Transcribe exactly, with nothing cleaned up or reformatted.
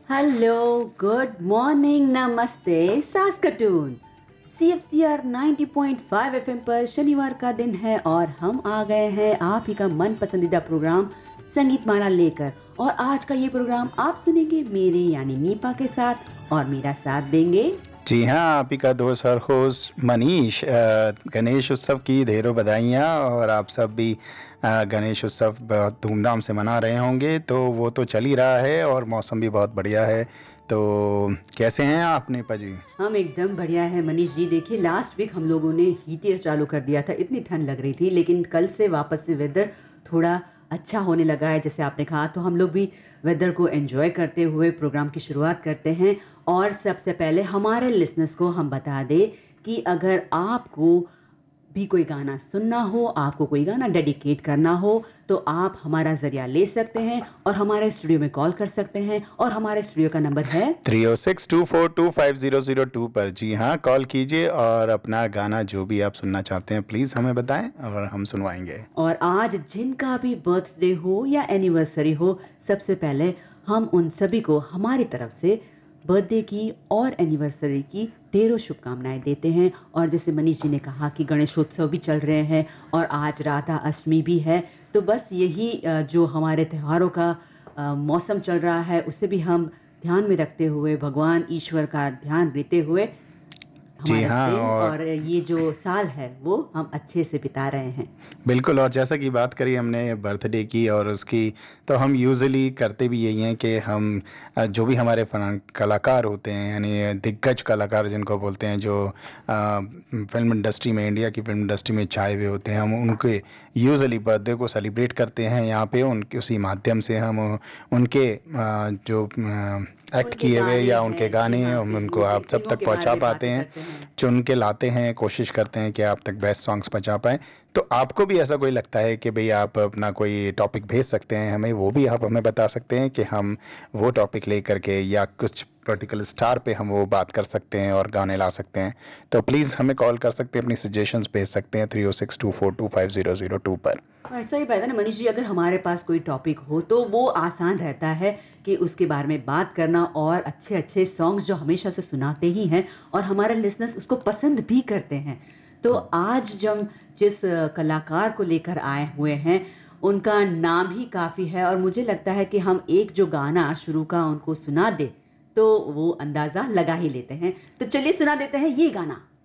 Hello, good morning, नमस्ते, सास्कटून। C F C R ninety point five F M पर शनिवार का दिन है और हम आ गए हैं आप ही का मन पसंदीदा प्रोग्राम संगीत माला लेकर। और आज का ये प्रोग्राम आप सुनेंगे मेरे यानी नीपा के साथ, और मेरा साथ देंगे जी हाँ, आप ही का दोस्त और होस्ट मनीष। अ, गणेश उत्सव की ढेरों बधाइयाँ। और आप सब भी अ, गणेश उत्सव बहुत धूमधाम से मना रहे होंगे। तो वो तो चल ही रहा है और मौसम भी बहुत बढ़िया है। तो कैसे हैं आप नीपा जी? हम एकदम बढ़िया है मनीष जी। देखिए, लास्ट वीक हम लोगों ने हीटर चालू कर दिया था, इतनी ठंड लग रही थी, लेकिन कल से वापस से वेदर थोड़ा अच्छा होने लगा है जैसे आपने कहा। तो हम लोग भी वेदर को एंजॉय करते हुए प्रोग्राम की शुरुआत करते हैं। और सबसे पहले हमारे लिसनर्स को हम बता दें कि अगर आपको भी कोई गाना सुनना हो, आपको कोई गाना डेडिकेट करना हो, तो आप हमारा ज़रिया ले सकते हैं और हमारे स्टूडियो में कॉल कर सकते हैं। और हमारे स्टूडियो का नंबर है three O six to four to five zero zero two पर। जी हाँ, कॉल कीजिए और अपना गाना जो भी आप सुनना चाहते हैं प्लीज़ हमें बताएं और हम सुनवाएंगे। और आज जिनका भी बर्थडे हो या एनिवर्सरी हो, सबसे पहले हम उन सभी को हमारी तरफ से बर्थडे की और एनिवर्सरी की ढेरों शुभकामनाएं देते हैं। और जैसे मनीष जी ने कहा कि गणेशोत्सव भी चल रहे हैं और आज राधा अष्टमी भी है, तो बस यही अ, जो हमारे त्योहारों का अ, मौसम चल रहा है, उसे भी हम ध्यान में रखते हुए, भगवान ईश्वर का ध्यान देते हुए, जी हमारे हाँ, दिन और और ये जो साल है वो हम अच्छे से बिता रहे हैं। बिल्कुल। और जैसा कि बात करी हमने बर्थडे की और उसकी, तो हम यूजुअली करते भी यही हैं कि हम अ, जो भी हमारे फन कलाकार होते हैं, यानी दिग्गज कलाकार जिनको बोलते हैं, जो अ, फिल्म इंडस्ट्री में, इंडिया की फिल्म इंडस्ट्री में छाए हुए होते हैं, हम उनके यूजुअली बर्थडे को सेलिब्रेट करते हैं यहाँ पे। उनके उसी माध्यम से हम उनके अ, जो एक्ट उनके किए हुए गाने या उनके हैं, जी गाने हाँ, हम उनको फिल्मों से आप सब फिल्मों तक के बारे पहुँचा में पाते बातें हैं, करते हैं। चुन के लाते हैं, कोशिश करते हैं कि आप तक बेस्ट सॉन्ग्स पहुँचा पाएँ। तो आपको भी ऐसा कोई लगता है कि भई आप अपना कोई टॉपिक भेज सकते हैं हमें, वो भी आप हमें बता सकते हैं कि हम वो टॉपिक लेकर के या कुछ पर्टिकुलर स्टार पे हम वो बात कर सकते हैं और गाने ला सकते हैं। तो प्लीज़ हमें कॉल कर सकते हैं, अपनी सजेशंस भेज सकते हैं three O six to four to five zero zero two पर। और सही बात है ना मनीष जी, अगर हमारे पास कोई टॉपिक हो तो वो आसान रहता है कि उसके बारे में बात करना, और अच्छे अच्छे सॉन्ग्स जो हमेशा से सुनाते ही हैं और हमारे लिसनर्स उसको पसंद भी करते हैं। तो आज जब जिस अ, कलाकार को लेकर आए हुए हैं, उनका नाम ही काफ़ी है, और मुझे लगता है कि हम एक जो गाना शुरू का उनको सुना दे तो वो अंदाज़ा लगा ही लेते हैं। तो चलिए सुना देते हैं ये गाना।